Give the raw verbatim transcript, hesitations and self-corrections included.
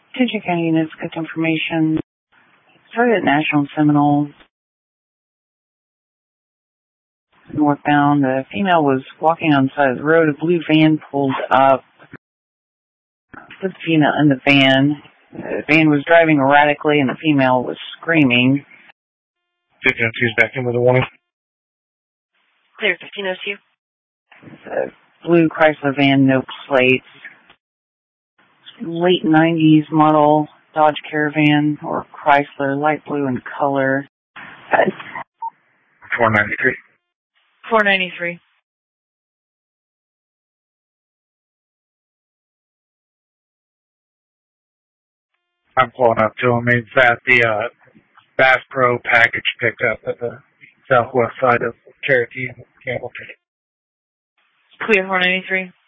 Attention County units, good information. Started at National and Seminole. Northbound, the female was walking on the side of the road. A blue van pulled up. Put the female in the van. The van was driving erratically and the female was screaming. fifteen oh two's back in with a warning. Clear, fifteen oh two. The blue Chrysler van, no plates. Late nineties model Dodge Caravan or Chrysler, light blue in color. four ninety-three. four ninety-three. I'm pulling up to him. It's at the uh, Bass Pro package picked up at the southwest side of Cherokee and Campbell. Clear, four ninety-three.